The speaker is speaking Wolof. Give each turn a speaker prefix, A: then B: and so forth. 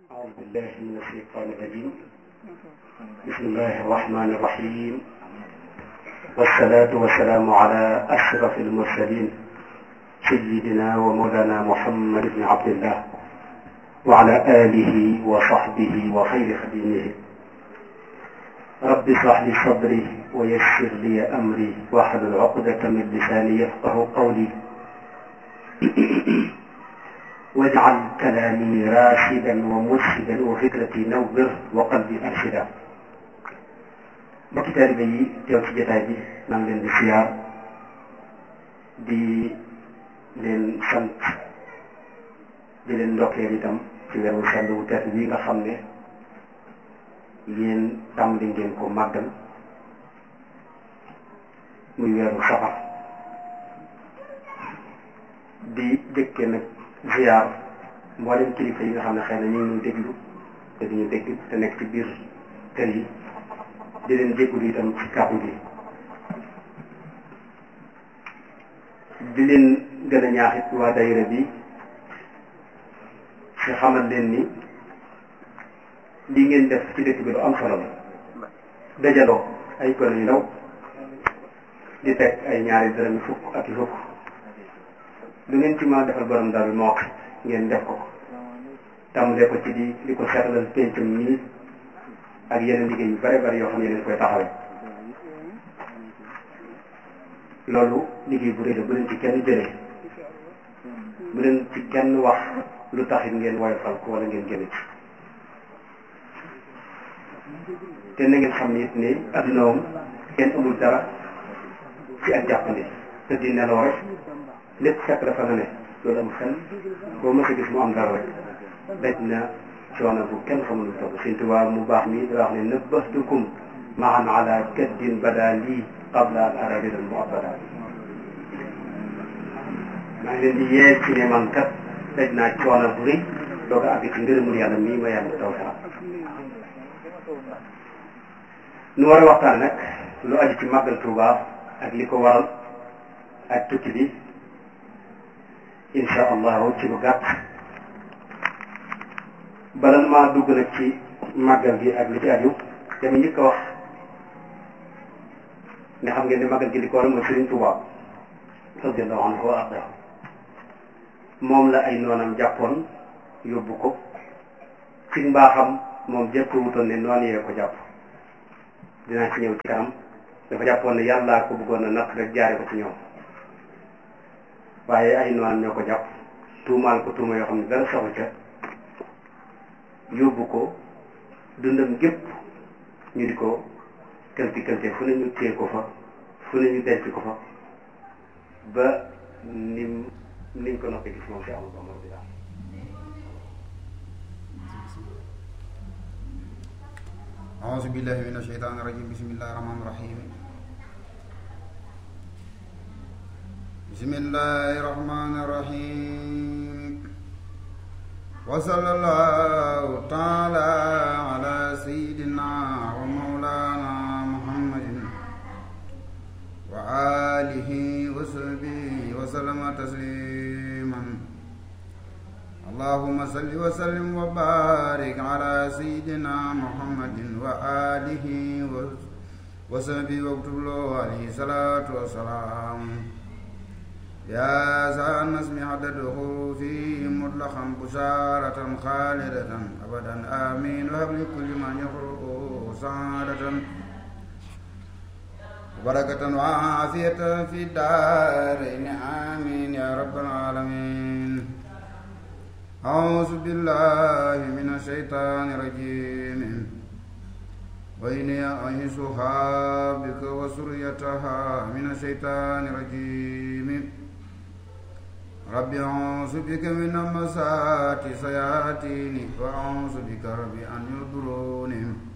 A: أعوذ بالله من الشيطان الرجيم. بسم الله الرحمن الرحيم، والصلاة والسلام على أشرف المرسلين سيدنا ومولانا محمد بن عبد الله وعلى آله وصحبه وخير خديمه. رب اشرح لي صدري ويسر لي أمري واحلل عقدة من لساني يفقه قولي واجعل كلامي راشدا ومرشدا وفكرتي نور وقلبي أرشدا. mbokki taalibe yi teew ci jotaay bi maa ngi leen di siyaar di leen sant di leen ndokkeel itam ci weeru sell wu tedd bi nga xam ne yéen tàmbali ngeen ko màggal muy weeru safar. di jëkke nag ziyaar mboolem kilifa yi nga xam ne xëy na ñu ngi déglu te duñu dégg te nekk ci biir kër yi, di leen jégalu itam ci kàddu gi. di leen gën a ñaaxit waa daayira bi ci xamal leen ni lii ngeen def ci dëkk bi lu am solo la. dajaloo ay gone yu ndaw di teg ay ñaari dërëm fukk ak i fukk lu ngeen ci mën a defal borom daal moo ngeen def ko tàmbalee ko ci di ko seetlal pencum nii ak yeneen liggéey yu bare bari yoo xam ne yéen koy taxawee. loolu liggéey bu rëy la, bu leen ci kenn jëlee, bu leen ci kenn wax lu taxit ngeen woyofal ko wala ngeen génne ci. te na ngeen xam ni it ni adduna moom kenn amul dara ci ak jàppandi te di nelaw rek lépp fekk dafa nga ne loolu am xel boo mës a gis mu am dara rek daj na coono bu kenn xamul lu toll. Sëñ Tuubaa mu baax mi di wax ne nabbahtukum maan ala kaddin bada lii qabla an aradida al muabada. maa ngi leen di yee ci ne man kat daj naa coono bu rëy doog a àgg ci ngërëmul yàlla mii ma yàlla taw sax. nu war a waxtaan nag lu aju ci màggal Tuubaa ak li ko waral ak tukki bi insha allahu ci lu gàtt. bala maa dugg nag ci màggal gi ak li ci aju dama njëkk a wax ne xam ngeen ne màggal gi li ko waral mooy Sëriñ Tuubaa radiyallahu anhu wa arda. moom la ay noonam jàppoon yóbbu ko ci mbaaxam. moom jëpp wutoon ne noonu yee ko jàpp, dinaa ci ñëw ci kanam. dafa jàppoon ne yàllaa ko bëggoon a natt rek jaare ko ci ñoom, waaye ay noonam ñoo ko jàpp tuumaal ko tuuma yoo xam ne dara saxu ca, yóbbu ko dundam gépp ñu di ko këlti fu ne ñu téye ko fa, fu ne ñu denc ko fa ba niñ ko noppee gis moom si amul bamar bi daal.
B: أعوذ بالله من الشيطان الرجيم. بسم الله الرحمن الرحيم. بسم الله الرحمن الرحيم. وصلى الله تعالى على سيدنا ومولانا محمد وآله وصحبه وسلم تسليما. اللهم صل وسلم وبارك على سيدنا محمد وآله وصحبه واكتب له عليه الصلاة والسلام. يا سعى النسم عدده فيه مطلقا بشارة خالدة أبدا آمين. وهب لكل من يخلق سعادة وبركة وعافية في الدارين آمين يا رب العالمين. أعوذ بالله من الشيطان الرجيم. وإني أعيذها بك وذريتها من الشيطان الرجيم. رب أعوذ بك من همزات الشياطين وأعوذ بك رب أن يحضرون.